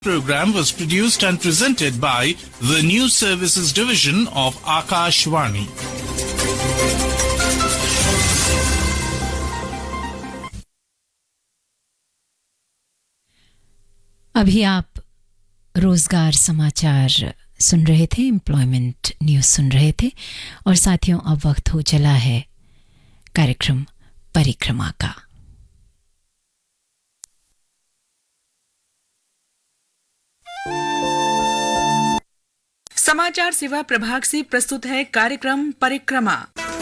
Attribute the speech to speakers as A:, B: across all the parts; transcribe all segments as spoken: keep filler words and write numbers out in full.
A: Program was produced and presented by the News Services Division of Akashvani.
B: अभी आप रोजगार समाचार सुन रहे थे, एम्प्लॉयमेंट न्यूज सुन रहे थे और साथियों अब वक्त हो चला है कार्यक्रम परिक्रमा का।
C: समाचार सेवा प्रभाग से प्रस्तुत है कार्यक्रम परिक्रमा।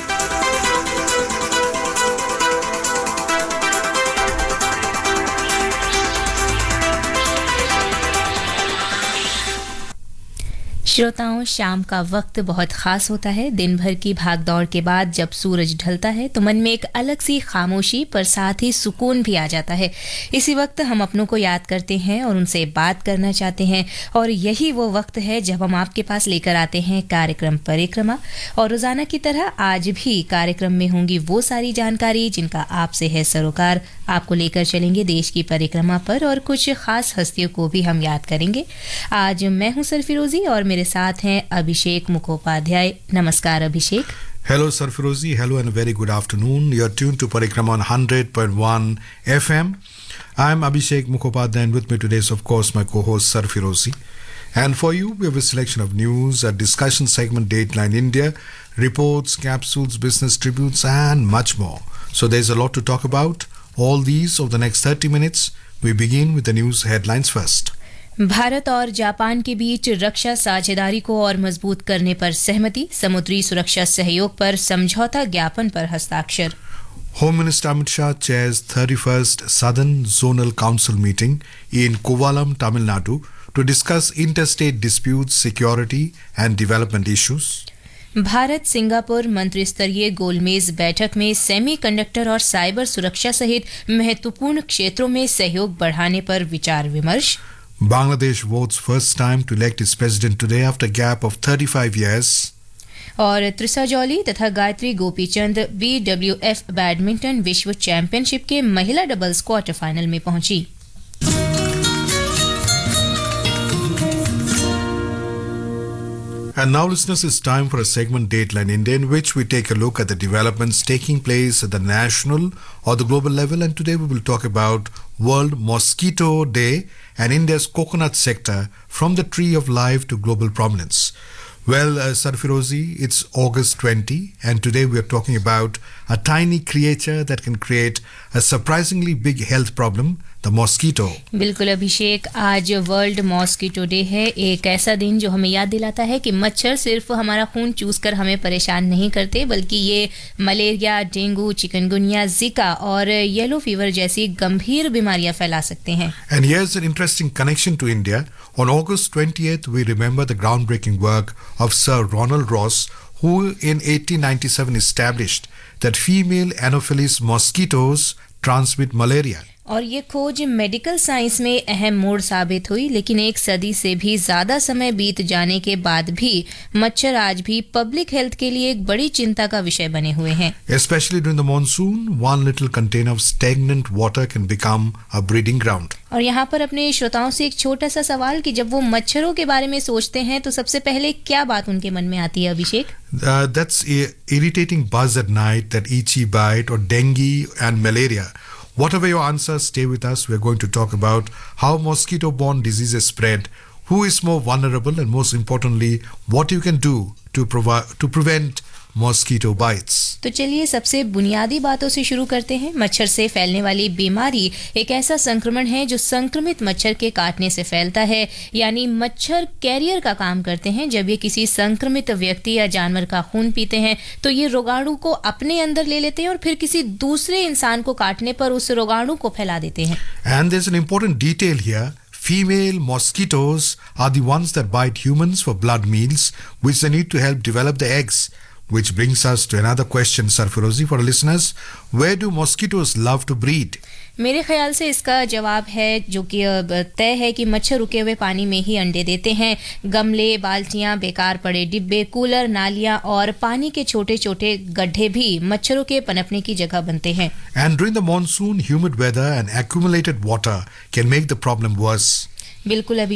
D: श्रोताओं, शाम का वक्त बहुत खास होता है। दिन भर की भागदौड़ के बाद जब सूरज ढलता है तो मन में एक अलग सी खामोशी पर साथ ही सुकून भी आ जाता है। इसी वक्त हम अपनों को याद करते हैं और उनसे बात करना चाहते हैं और यही वो वक्त है जब हम आपके पास लेकर आते हैं कार्यक्रम परिक्रमा। और रोजाना की तरह आज भी कार्यक्रम में होंगी वो सारी जानकारी जिनका आपसे है सरोकार। आपको लेकर चलेंगे देश की परिक्रमा पर और कुछ खास हस्तियों को भी हम याद करेंगे। आज मैं हूं सरफिरोजी और मेरे साथ हैं अभिषेक मुखोपाध्याय। नमस्कार अभिषेक।
E: Hello Sarfirozi, hello and a very good afternoon. You're tuned to Parikrama on one hundred point one F M. I'm Abhishek Mukhopadhyay and with me today is of course my co-host Sarfirozi. And for you we have a selection of news, a discussion segment Dateline India, reports, capsules, business tributes and much more. So there's a lot to talk about. All these over the next thirty minutes. We begin with the news headlines first.
D: Bharat और Japan के बीच रक्षा साझेदारी को और मजबूत करने पर सहमति। समुद्री सुरक्षा सहयोग पर समझौता ज्ञापन पर हस्ताक्षर।
E: Home Minister Amit Shah chairs thirty-first Southern Zonal Council meeting in Kovalam, Tamil Nadu to discuss interstate disputes, security and development issues.
D: Bharat Singapore मंत्री स्तरीय गोलमेज बैठक में सेमीकंडक्टर और साइबर सुरक्षा सहित महत्वपूर्ण क्षेत्रों में सहयोग बढ़ाने पर विचार विमर्श।
E: Bangladesh votes first time to elect its president today after a gap of thirty-five years.
D: और त्रिसा जॉली तथा Gayatri Gopichand B W F badminton विश्व चैंपियनशिप के महिला डबल्स क्वार्टर फाइनल में पहुंची।
E: And now, listeners, it's time for a segment Dateline India in which we take a look at the developments taking place at the national or the global level. And today we will talk about World Mosquito Day and India's coconut sector from the tree of life to global prominence. Well, uh, Sarfirozi, it's August twentieth and today we are talking about a tiny creature that can create a surprisingly big health problem, the mosquito.
D: बिल्कुल अभिषेक, आज world mosquito day है। एक ऐसा दिन जो हमें याद दिलाता है कि मच्छर सिर्फ हमारा खून चूसकर हमें परेशान नहीं करते, बल्कि ये मलेरिया, डेंगू, चिकनगुनिया, जिका और येलो फीवर जैसी गंभीर बीमारियां फैला सकते हैं।
E: And here's an interesting connection to India. On August twentieth, we remember the groundbreaking work of Sir Ronald Ross, who in eighteen ninety-seven established that female Anopheles mosquitoes transmit malaria.
D: और ये खोज medical science में अहम मोड़ साबित हुई, लेकिन एक सदी से भी ज्यादा समय बीत जाने के बाद भी मच्छर आज भी पब्लिक हेल्थ के लिए एक बड़ी चिंता का विषय बने हुए हैं।
E: Especially during the monsoon, one little container of stagnant water can become a breeding ground.
D: और यहाँ पर अपने श्रोताओं से एक छोटा सा सवाल कि जब वो मच्छरों के बारे में सोचते हैं तो सबसे पहले क्या बात उनके मन में आती है अभिषेक?
E: Uh, that's a irritating buzz at night, that itchy bite or dengue and malaria. Whatever your answer, stay with us. We're going to talk about how mosquito-borne diseases spread, who is more vulnerable, and most importantly, what you can do to provide to prevent mosquito bites.
D: तो चलिए सबसे बुनियादी बातों से शुरू करते हैं। मच्छर से फैलने वाली बीमारी एक ऐसा संक्रमण है जो संक्रमित मच्छर के काटने से फैलता है, यानी मच्छर कैरियर का काम करते हैं। जब ये किसी संक्रमित व्यक्ति या जानवर का खून पीते हैं तो ये रोगाणु को अपने अंदर ले लेते हैं और फिर किसी दूसरे इंसान को काटने पर उस रोगाणु को फैला देते हैं।
E: And there's an important detail here. Female mosquitoes are the ones that bite humans for blood meals, which they need to help develop the eggs. Which brings us to another question, Sarfirozi, for our listeners. Where do mosquitoes love to breed?
D: मेरे ख्याल से इसका जवाब है जो कि तय है कि मच्छर रुके हुए पानी में ही अंडे देते हैं। गमले, बाल्टियां, बेकार पड़े डिब्बे, कूलर, नालियां और पानी के छोटे छोटे गड्ढे भी मच्छरों के पनपने की जगह बनते हैं।
E: And during the monsoon, humid weather and accumulated water can make the problem worse.
D: बिल्कुल अभी